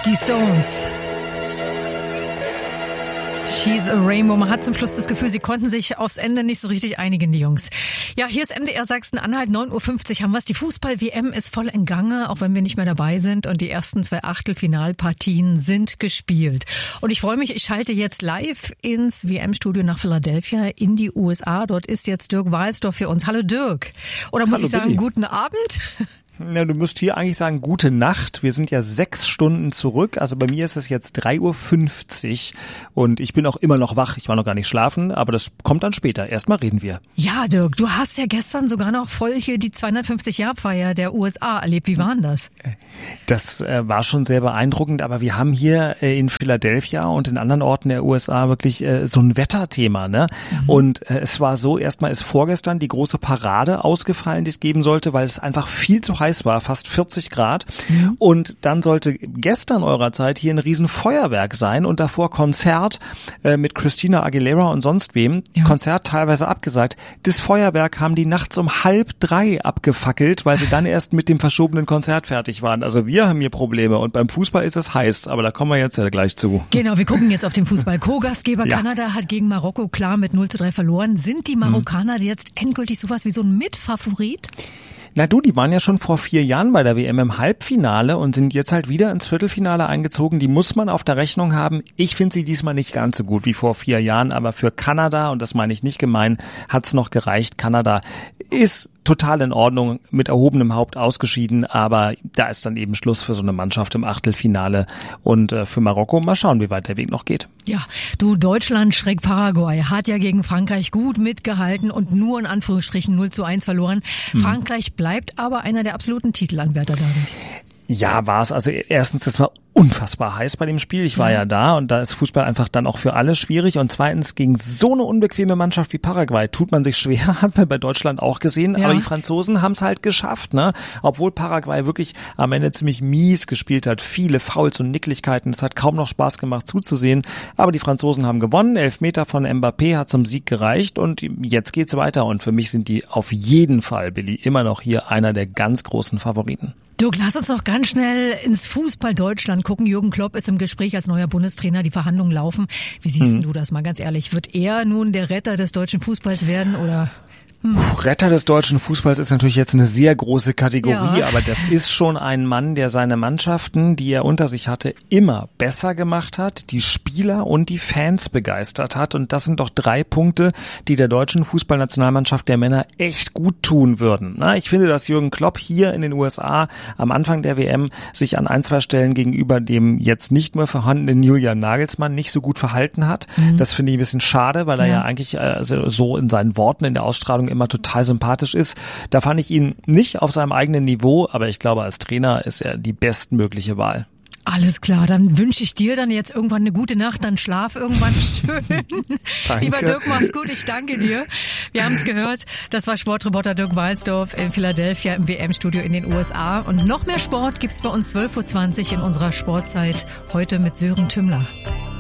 Die Stones. She's a Rainbow. Man hat zum Schluss das Gefühl, sie konnten sich aufs Ende nicht so richtig einigen, die Jungs. Ja, hier ist MDR Sachsen-Anhalt, 9.50 Uhr haben wir es. Die Fußball-WM ist voll in Gange, auch wenn wir nicht mehr dabei sind. Und die ersten 2 Achtelfinalpartien sind gespielt. Und ich freue mich, ich schalte jetzt live ins WM-Studio nach Philadelphia in die USA. Dort ist jetzt Dirk Walsdorf für uns. Hallo Dirk. Oder muss ich sagen, Billy. Guten Abend? Ja, du musst hier eigentlich sagen, gute Nacht. Wir sind ja 6 Stunden zurück. Also bei mir ist es jetzt 3.50 Uhr und ich bin auch immer noch wach. Ich war noch gar nicht schlafen, aber das kommt dann später. Erstmal reden wir. Ja, Dirk, du hast ja gestern sogar noch voll hier die 250-Jahr-Feier der USA erlebt. Wie war denn das? Das war schon sehr beeindruckend, aber wir haben hier in Philadelphia und in anderen Orten der USA wirklich so ein Wetterthema, ne? Und es war so, erstmal ist vorgestern die große Parade ausgefallen, die es geben sollte, weil es einfach viel zu heiß war, fast 40 Grad. Und dann sollte gestern eurer Zeit hier ein Riesenfeuerwerk sein und davor Konzert mit Christina Aguilera und sonst wem. Ja. Konzert teilweise abgesagt. Das Feuerwerk haben die nachts um 2:30 abgefackelt, weil sie dann erst mit dem verschobenen Konzert fertig waren. Also wir haben hier Probleme und beim Fußball ist es heiß, aber da kommen wir jetzt ja gleich zu. Genau, wir gucken jetzt auf den Fußball. Co-Gastgeber Kanada hat gegen Marokko klar mit 0:3 verloren. Sind die Marokkaner jetzt endgültig sowas wie so ein Mitfavorit? Na du, die waren ja schon vor 4 Jahren bei der WM im Halbfinale und sind jetzt halt wieder ins Viertelfinale eingezogen. Die muss man auf der Rechnung haben. Ich finde sie diesmal nicht ganz so gut wie vor 4 Jahren, aber für Kanada, und das meine ich nicht gemein, hat's noch gereicht. Kanada ist total in Ordnung, mit erhobenem Haupt ausgeschieden, aber da ist dann eben Schluss für so eine Mannschaft im Achtelfinale und für Marokko mal schauen, wie weit der Weg noch geht. Ja, du, Deutschland schräg Paraguay hat ja gegen Frankreich gut mitgehalten und nur in Anführungsstrichen 0:1 verloren. Frankreich bleibt aber einer der absoluten Titelanwärter dadurch. Ja, war es. Also erstens, das war unfassbar heiß bei dem Spiel. Ich war ja da und da ist Fußball einfach dann auch für alle schwierig. Und zweitens, gegen so eine unbequeme Mannschaft wie Paraguay tut man sich schwer, hat man bei Deutschland auch gesehen. Ja. Aber die Franzosen haben es halt geschafft, ne? Obwohl Paraguay wirklich am Ende ziemlich mies gespielt hat. Viele Fouls und Nicklichkeiten. Es hat kaum noch Spaß gemacht zuzusehen. Aber die Franzosen haben gewonnen. 11 Meter von Mbappé hat zum Sieg gereicht und jetzt geht's weiter. Und für mich sind die auf jeden Fall, Billy, immer noch hier einer der ganz großen Favoriten. Dirk, lass uns noch ganz schnell ins Fußball Deutschland gucken. Jürgen Klopp ist im Gespräch als neuer Bundestrainer. Die Verhandlungen laufen. Wie siehst du das mal ganz ehrlich? Wird er nun der Retter des deutschen Fußballs werden oder... Retter des deutschen Fußballs ist natürlich jetzt eine sehr große Kategorie, aber das ist schon ein Mann, der seine Mannschaften, die er unter sich hatte, immer besser gemacht hat, die Spieler und die Fans begeistert hat. Und das sind doch 3 Punkte, die der deutschen Fußballnationalmannschaft der Männer echt gut tun würden. Na, ich finde, dass Jürgen Klopp hier in den USA am Anfang der WM sich an 1, 2 Stellen gegenüber dem jetzt nicht mehr vorhandenen Julian Nagelsmann nicht so gut verhalten hat. Das finde ich ein bisschen schade, weil er ja eigentlich so in seinen Worten, in der Ausstrahlung immer total sympathisch ist. Da fand ich ihn nicht auf seinem eigenen Niveau, aber ich glaube, als Trainer ist er die bestmögliche Wahl. Alles klar, dann wünsche ich dir dann jetzt irgendwann eine gute Nacht, dann schlaf irgendwann schön. Danke. Lieber Dirk, mach's gut, ich danke dir. Wir haben es gehört, das war Sportreporter Dirk Walsdorf in Philadelphia im WM-Studio in den USA. Und noch mehr Sport gibt's bei uns 12.20 Uhr in unserer Sportzeit, heute mit Sören Tümmler.